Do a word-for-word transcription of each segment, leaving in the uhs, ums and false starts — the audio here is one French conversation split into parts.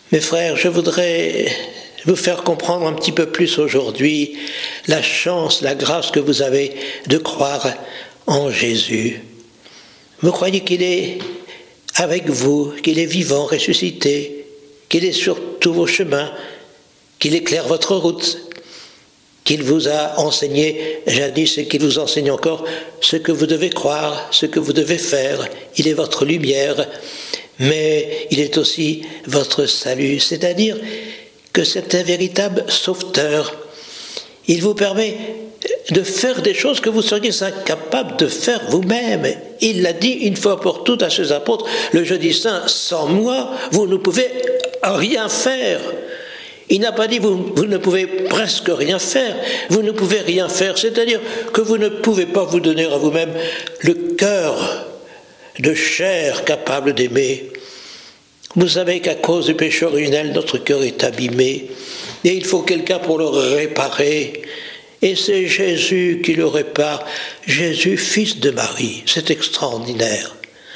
Mes frères, je voudrais vous faire comprendre un petit peu plus aujourd'hui la chance, la grâce que vous avez de croire en Jésus. Vous croyez qu'il est avec vous, qu'il est vivant, ressuscité, qu'il est sur tous vos chemins, qu'il éclaire votre route, qu'il vous a enseigné jadis et qu'il vous enseigne encore ce que vous devez croire, ce que vous devez faire. Il est votre lumière, mais il est aussi votre salut. C'est-à-dire que c'est un véritable sauveteur. Il vous permet de faire des choses que vous seriez incapables de faire vous-même. Il l'a dit une fois pour toutes à ses apôtres, le jeudi saint, sans moi, vous ne pouvez rien faire. Il n'a pas dit vous, vous ne pouvez presque rien faire, vous ne pouvez rien faire, c'est-à-dire que vous ne pouvez pas vous donner à vous-même le cœur de chair capable d'aimer. Vous savez qu'à cause du péché originel, notre cœur est abîmé et il faut quelqu'un pour le réparer. Et c'est Jésus qui le répare, Jésus, fils de Marie. C'est extraordinaire.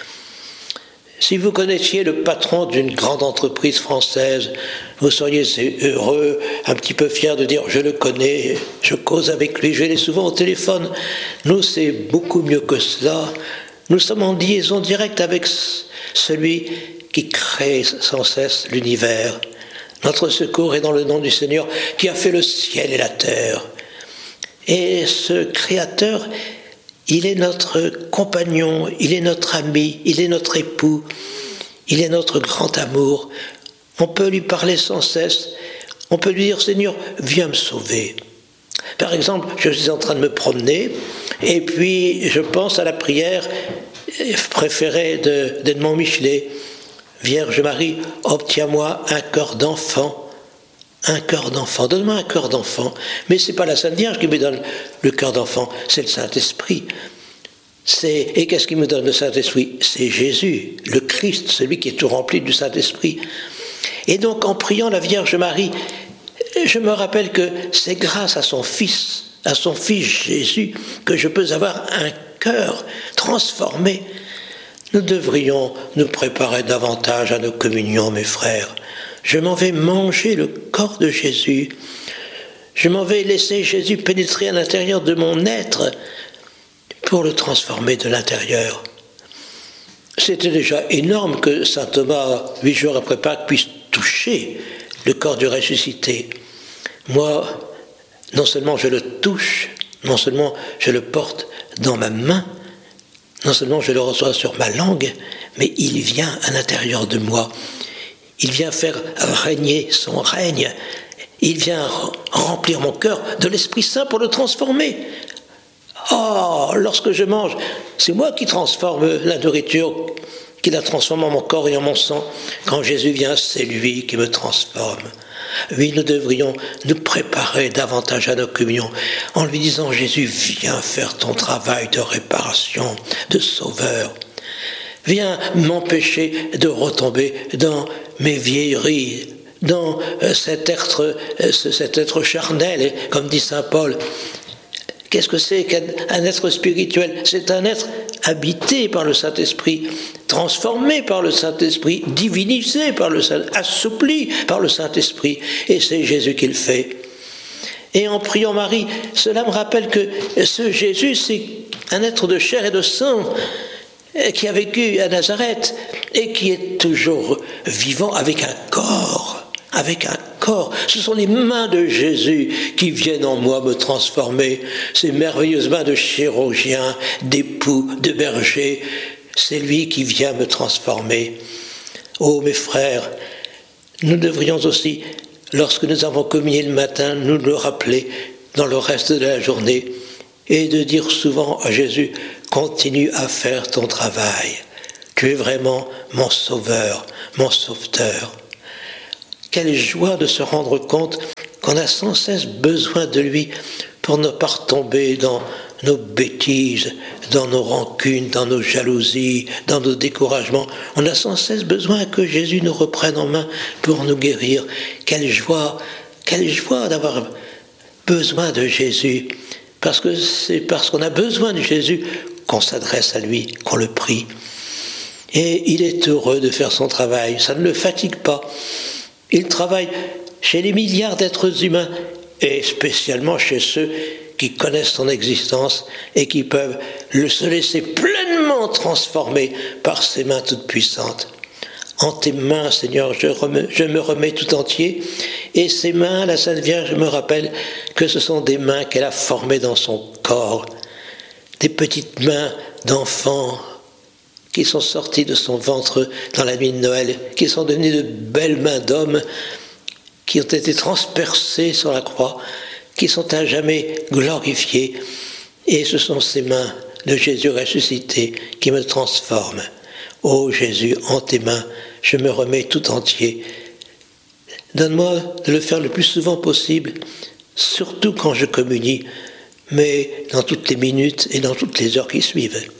Si vous connaissiez le patron d'une grande entreprise française, vous seriez heureux, un petit peu fier de dire « je le connais, je cause avec lui, je l'ai souvent au téléphone ». Nous, c'est beaucoup mieux que cela. Nous sommes en liaison directe avec celui qui crée sans cesse l'univers. Notre secours est dans le nom du Seigneur qui a fait le ciel et la terre. Et ce Créateur, il est notre compagnon, il est notre ami, il est notre époux, il est notre grand amour. On peut lui parler sans cesse, on peut lui dire « Seigneur, viens me sauver ». Par exemple, je suis en train de me promener et puis je pense à la prière préférée d'Edmond Michelet. « Vierge Marie, obtiens-moi un cœur d'enfant ». Un cœur d'enfant, donne-moi un cœur d'enfant. Mais ce n'est pas la Sainte Vierge qui me donne le cœur d'enfant, c'est le Saint-Esprit. C'est... Et qu'est-ce qui me donne le Saint-Esprit? C'est Jésus, le Christ, celui qui est tout rempli du Saint-Esprit. Et donc en priant la Vierge Marie, je me rappelle que c'est grâce à son Fils, à son Fils Jésus, que je peux avoir un cœur transformé. Nous devrions nous préparer davantage à nos communions, mes frères. Je m'en vais manger le corps de Jésus. Je m'en vais laisser Jésus pénétrer à l'intérieur de mon être pour le transformer de l'intérieur. C'était déjà énorme que saint Thomas, huit jours après Pâques, puisse toucher le corps du ressuscité. Moi, non seulement je le touche, non seulement je le porte dans ma main, non seulement je le reçois sur ma langue, mais il vient à l'intérieur de moi. Il vient faire régner son règne. Il vient remplir mon cœur de l'Esprit Saint pour le transformer. Oh, lorsque je mange, c'est moi qui transforme la nourriture, qui la transforme en mon corps et en mon sang. Quand Jésus vient, c'est lui qui me transforme. Oui, nous devrions nous préparer davantage à nos communions en lui disant « Jésus, viens faire ton travail de réparation, de sauveur. Viens m'empêcher de retomber dans mes vieilleries, dans cet être, cet être charnel, comme dit saint Paul. Qu'est-ce que c'est qu'un être spirituel? C'est un être habité par le Saint-Esprit, transformé par le Saint-Esprit, divinisé par le Saint-Esprit, assoupli par le Saint-Esprit. Et c'est Jésus qui le fait. Et en priant Marie, cela me rappelle que ce Jésus, c'est un être de chair et de sang, qui a vécu à Nazareth et qui est toujours vivant avec un corps, avec un corps. Ce sont les mains de Jésus qui viennent en moi me transformer, ces merveilleuses mains de chirurgien, d'époux, de berger. C'est lui qui vient me transformer. Oh mes frères, nous devrions aussi, lorsque nous avons communié le matin, nous le rappeler dans le reste de la journée et de dire souvent à Jésus « Continue à faire ton travail. Tu es vraiment mon sauveur, mon sauveteur. » Quelle joie de se rendre compte qu'on a sans cesse besoin de lui pour ne pas retomber dans nos bêtises, dans nos rancunes, dans nos jalousies, dans nos découragements. On a sans cesse besoin que Jésus nous reprenne en main pour nous guérir. Quelle joie, quelle joie d'avoir besoin de Jésus. Parce que c'est parce qu'on a besoin de Jésus qu'on s'adresse à lui, qu'on le prie. Et il est heureux de faire son travail, ça ne le fatigue pas. Il travaille chez les milliards d'êtres humains et spécialement chez ceux qui connaissent son existence et qui peuvent le se laisser pleinement transformer par ses mains toutes puissantes. En tes mains, Seigneur, je, remets, je me remets tout entier, et ces mains, la Sainte Vierge me rappelle que ce sont des mains qu'elle a formées dans son corps, des petites mains d'enfants qui sont sorties de son ventre dans la nuit de Noël, qui sont devenues de belles mains d'hommes, qui ont été transpercées sur la croix, qui sont à jamais glorifiées, et ce sont ces mains de Jésus ressuscité qui me transforment. Ô Jésus, en tes mains, je me remets tout entier. Donne-moi de le faire le plus souvent possible, surtout quand je communie, mais dans toutes les minutes et dans toutes les heures qui suivent.